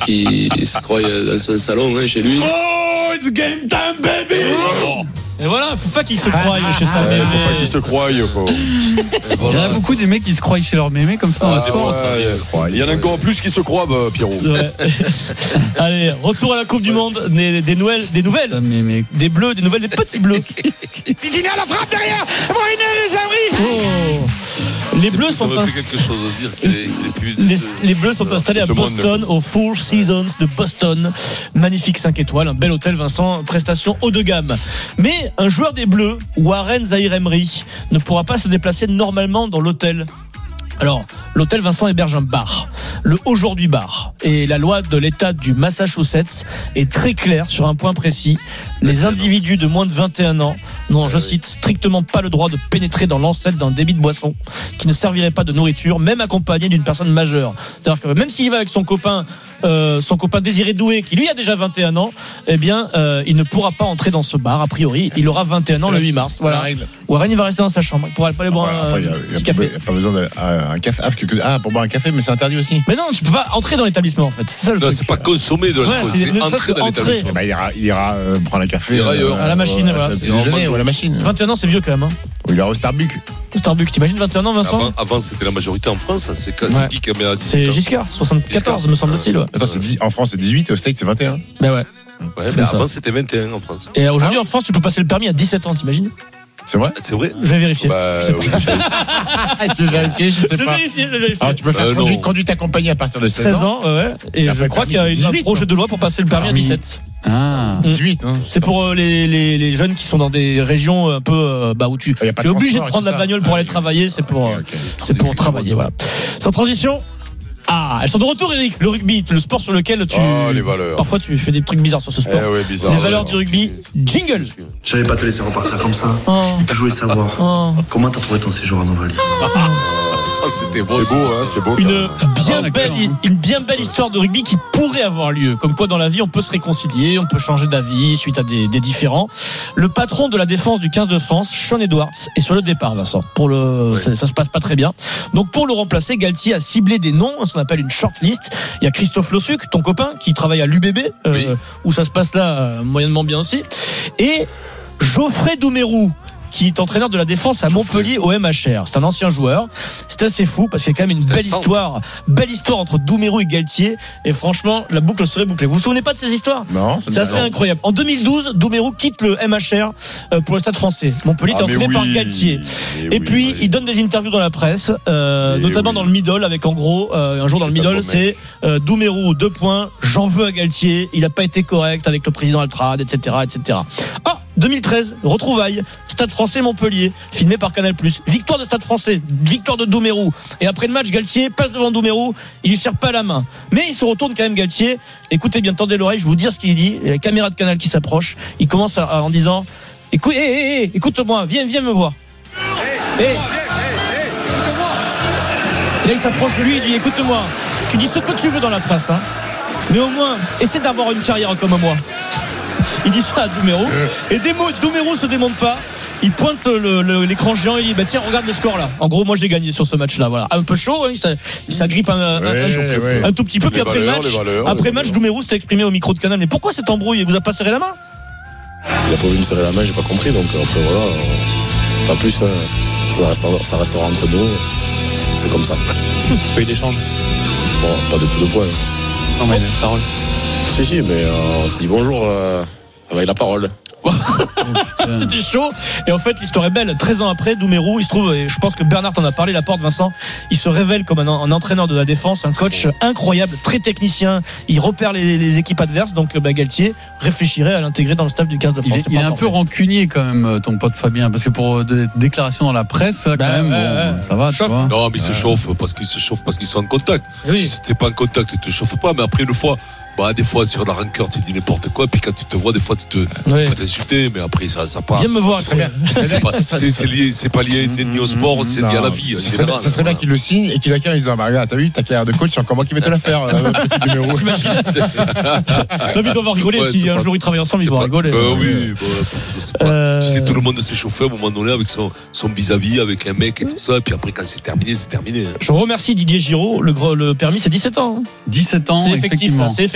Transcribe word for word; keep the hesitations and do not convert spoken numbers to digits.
qui se croit dans son salon, hein, chez lui. Oh, it's game time, baby! Oh. Et voilà, faut pas qu'ils se croient ah, chez ça. Ouais, faut pas qu'ils se croient. Faut... Voilà. Il y en a beaucoup des mecs qui se croient chez leur mémé comme ça. Ah, dans c'est sport. bon, ça, il y en a encore plus qui se croient, bah, Pierrot. Ouais. Allez, retour à la Coupe du Monde. Des, des nouvelles, des nouvelles, ça, mais, mais... des bleus, des nouvelles, des petits bleus. Pitinha à la frappe derrière. Voyez les abris. Oh. Les bleus sont ins... quelque chose à dire qu'il est, qu'il est plus les, les bleus sont installés à Boston, au Four Seasons de Boston. Magnifique cinq étoiles, un bel hôtel, Vincent, prestation haut de gamme. Mais un joueur des Bleus, Warren Zaïre-Emery, ne pourra pas se déplacer normalement dans l'hôtel. Alors, l'hôtel Vincent héberge un bar, le Aujourd'hui Bar. Et la loi de l'État du Massachusetts est très claire sur un point précis. Les individus de moins de vingt et un ans n'ont, je cite, strictement pas le droit de pénétrer dans l'enceinte d'un débit de boisson qui ne servirait pas de nourriture, même accompagné d'une personne majeure. C'est-à-dire que même s'il va avec son copain, euh, son copain Désiré Doué, qui lui a déjà vingt et un ans, eh bien, euh, il ne pourra pas entrer dans ce bar. A priori, il aura vingt et un ans le huit mars. Voilà. Warren, il va rester dans sa chambre. Il pourra pas aller boire un, enfin, un petit café. Il n'y a pas besoin d'un café. Ah, que, ah, pour boire un café, mais c'est interdit aussi. Mais non, tu peux pas entrer dans l'établissement en fait. C'est ça le non, truc. c'est pas consommer de l'alcool, ouais, c'est, c'est entrer dans entrer. l'établissement. Bah, il ira, il ira euh, prendre un café euh, à la machine. Euh, voilà. c'est déjeuner ou à la machine. vingt et un ans, c'est vieux quand même. Hein. Ou il ira au Starbucks. Au Starbucks, t'imagines vingt et un ans, Vincent? Avant, avant c'était la majorité en France. C'est, c'est ouais. qui qui avait à C'est Giscard, soixante-quatorze, Giscard. Me semble-t-il. Ouais. Attends, c'est dix, en France c'est dix-huit, au States c'est vingt et un. Bah ouais. Ouais, mais avant c'était vingt et un en France. Et aujourd'hui en France, tu peux passer le permis à dix-sept ans, t'imagines? C'est vrai? C'est vrai. Je vais vérifier. Bah, je, sais oui, je vais vérifier, je sais je pas. Vérifie, je vérifie. Alors tu peux faire euh, conduite, conduite accompagnée à partir de seize ans. seize ans, ouais. Et, et je crois qu'il y a une, un projet de loi pour passer le permis, permis. à dix-sept. Ah, dix-huit. Hein, c'est pour euh, les, les, les jeunes qui sont dans des régions un peu euh, bah, où tu es obligé de prendre la bagnole pour aller travailler. C'est pour, okay, okay. C'est pour travailler. Voilà. Sans transition. Ah, elles sont de retour, Eric. Le rugby, le sport sur lequel tu. Oh, les valeurs. Parfois, tu fais des trucs bizarres sur ce sport. Eh ouais, bizarre, les valeurs ouais, du rugby. Jingle. Je n'allais pas te laisser repartir comme ça. Oh. Je voulais savoir oh. comment t'as trouvé ton séjour en Ovalie. Oh. Ça, c'était beau. C'est beau, hein, c'est beau. Une bien ah, belle, une bien belle histoire de rugby qui pourrait avoir lieu. Comme quoi, dans la vie, on peut se réconcilier, on peut changer d'avis suite à des, des différends. Le patron de la défense du quinze de France, Sean Edwards, est sur le départ, Vincent. Pour le, ouais. ça, ça se passe pas très bien. Donc, pour le remplacer, Galtier a ciblé des noms, ce qu'on appelle une shortlist. Il y a Christophe Lossuc, ton copain, qui travaille à l'U B B, euh, oui. où ça se passe là euh, moyennement bien aussi. Et Geoffrey Doumerou, qui est entraîneur de la défense à Montpellier au M H R. C'est un ancien joueur. C'est assez fou parce qu'il y a quand même une belle histoire, belle histoire entre Doumerou et Galtier. Et franchement, la boucle serait bouclée. Vous vous souvenez pas de ces histoires? Non, c'est assez incroyable. En deux mille douze, Doumerou quitte le M H R pour le Stade Français. Montpellier est ah, entraîné oui. par Galtier. Mais et oui, puis, oui. il donne des interviews dans la presse, euh, notamment oui. dans le Middle, avec en gros, euh, un jour dans c'est le Middle, c'est euh, Doumerou, deux points, j'en veux à Galtier, il n'a pas été correct avec le président Altrad, et cetera, et cetera. Oh, deux mille treize, retrouvailles, Stade Français Montpellier, filmé par Canal plus. Victoire de Stade Français, victoire de Doumerou. Et après le match, Galtier passe devant Doumerou, il lui serre pas la main. Mais il se retourne quand même, Galtier. Écoutez bien, tendez l'oreille, je vais vous dire ce qu'il dit. Il y a la caméra de Canal qui s'approche. Il commence à, à, en disant écoute, hey, hey, hey, écoute-moi, viens, viens me voir. Hey, hey, hey, hey, écoute-moi. Et là, il s'approche de lui, il dit écoute-moi, tu dis ce que tu veux dans la presse, hein, mais au moins, essaie d'avoir une carrière comme moi. Il dit ça à Doumerou. Et Doumerou se démonte pas. Il pointe le, le, l'écran géant et il dit bah tiens, regarde le score là. En gros, moi j'ai gagné sur ce match là. Voilà. Un peu chaud, hein, il s'agrippe un, ouais, un, ouais. un tout petit peu. Puis après valeurs, le match, valeurs, après le match, Doumerou s'est exprimé au micro de Canal. Mais pourquoi cette embrouille? Il vous a pas serré la main? Il a pas voulu me serrer la main, j'ai pas compris. Donc après voilà, euh, pas plus. Ça restera, ça restera entre nous. C'est comme ça. Pas eu d'échange. Bon, pas de coup de poing. Non mais oh. parole. Si si, mais euh, on se dit bonjour. Euh... avec la parole. C'était chaud. Et en fait, l'histoire est belle. treize ans après, Doumerou, il se trouve, et je pense que Bernard t'en a parlé, Laporte, Vincent, il se révèle comme un, un entraîneur de la défense, un coach incroyable, très technicien. Il repère les, les équipes adverses. Donc, bah, Galtier réfléchirait à l'intégrer dans le staff du quinze de France. Il est, il est un peu rancunier quand même, ton pote Fabien, parce que pour des déclarations dans la presse, quand bah, même, ouais, bon, ouais. ça va, tu vois. Non, mais il se chauffe parce qu'il se chauffe parce qu'ils sont en contact. Oui. Si t'es pas en contact, tu te chauffes pas. Mais après, une fois. Bah, des fois, sur la rancœur, tu dis n'importe quoi, puis quand tu te vois, des fois, tu te, oui. peux t'insulter, mais après, ça, ça passe. Viens me voir, très bien. C'est pas, c'est, c'est, lié, c'est pas lié ni au sport, c'est non. lié à la vie. Ça serait, ça serait bien qu'il le signe et qu'il acquiert en disant, bah, regarde, t'as vu, ta carrière de coach, c'est encore moi qui vais te la faire, euh, petit numéro. Non, mais ils doivent rigoler, ouais, si un pas, jour ils travaillent ensemble, ils vont rigoler. Euh, oui, bon, c'est pas, euh... tu sais, tout le monde s'est chauffé à un moment donné avec son, son vis-à-vis, avec un mec et tout ça, et puis après, quand c'est terminé, c'est terminé. Je remercie Didier Giraud, le, le permis, c'est dix-sept ans. dix-sept ans, c'est effectivement.